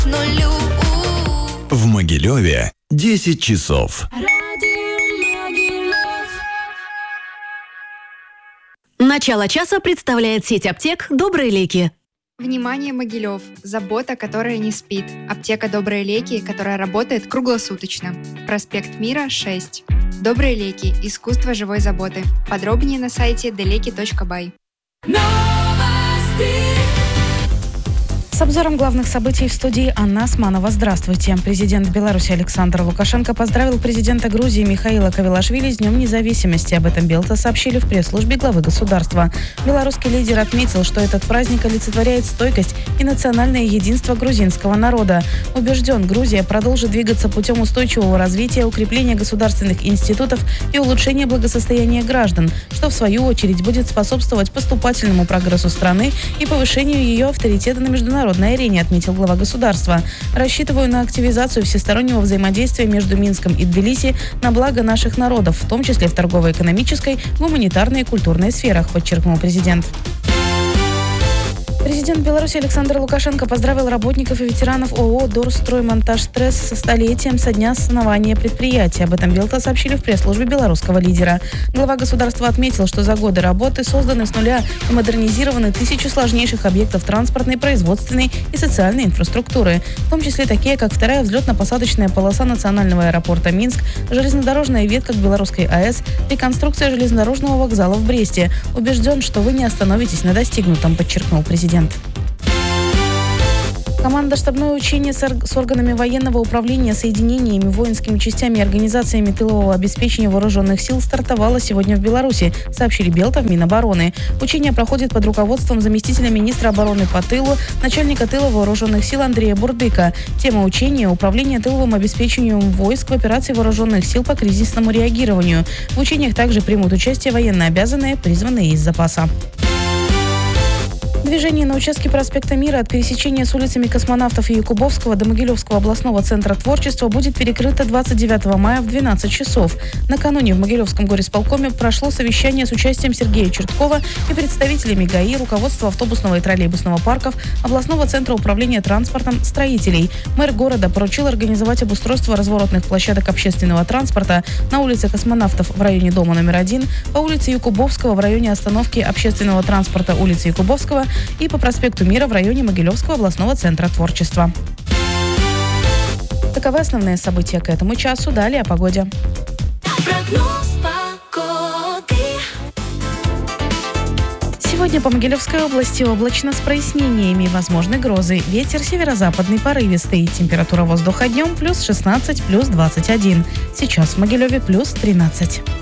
В Могилеве 10 часов. Начало часа представляет сеть аптек «Добрые леки». Внимание, Могилев! Забота, которая не спит. Аптека «Добрые леки», которая работает круглосуточно. Проспект Мира, 6. «Добрые леки. Искусство живой заботы». Подробнее на сайте deleki.by. С обзором главных событий в студии Анна Османова. Здравствуйте. Президент Беларуси Александр Лукашенко поздравил президента Грузии Михаила Кавилашвили с Днем независимости. Об этом Белта сообщили в пресс-службе главы государства. Белорусский лидер отметил, что этот праздник олицетворяет стойкость и национальное единство грузинского народа. Убежден, Грузия продолжит двигаться путем устойчивого развития, укрепления государственных институтов и улучшения благосостояния граждан, что в свою очередь будет способствовать поступательному прогрессу страны и повышению ее авторитета на международной арене, отметил глава государства. Рассчитываю на активизацию всестороннего взаимодействия между Минском и Тбилиси на благо наших народов, в том числе в торгово-экономической, гуманитарной и культурной сферах, подчеркнул президент. Президент Беларуси Александр Лукашенко поздравил работников и ветеранов ООО «Дорстроймонтажтресс» со столетием со дня основания предприятия. Об этом Белта сообщили в пресс-службе белорусского лидера. Глава государства отметил, что за годы работы созданы с нуля и модернизированы тысячи сложнейших объектов транспортной, производственной и социальной инфраструктуры, в том числе такие, как вторая взлетно-посадочная полоса национального аэропорта Минск, железнодорожная ветка к Белорусской АЭС, реконструкция железнодорожного вокзала в Бресте. Убежден, что вы не остановитесь на достигнутом, подчеркнул президент. Команда «Штабное учение» с органами военного управления, соединениями, воинскими частями и организациями тылового обеспечения вооруженных сил стартовала сегодня в Беларуси, сообщили Белта в Минобороны. Учение проходит под руководством заместителя министра обороны по тылу, начальника тыла вооруженных сил Андрея Бурдыка. Тема учения – управление тыловым обеспечением войск в операции вооруженных сил по кризисному реагированию. В учениях также примут участие военнообязанные, призванные из запаса. Движение на участке проспекта Мира от пересечения с улицами Космонавтов и Якубовского до Могилевского областного центра творчества будет перекрыто 29 мая в 12 часов. Накануне в Могилевском горисполкоме прошло совещание с участием Сергея Черткова и представителями ГАИ, руководства автобусного и троллейбусного парков, областного центра управления транспортом, строителей. Мэр города поручил организовать обустройство разворотных площадок общественного транспорта на улице Космонавтов в районе дома номер 1, по улице Якубовского в районе остановки общественного транспорта улицы Якубовского и по проспекту Мира в районе Могилевского областного центра творчества. Таковы основные события к этому часу. Далее о погоде. Сегодня по Могилевской области облачно с прояснениями, возможны грозы. Ветер северо-западный порывистый. Температура воздуха днем +16, +21. Сейчас в Могилеве +13.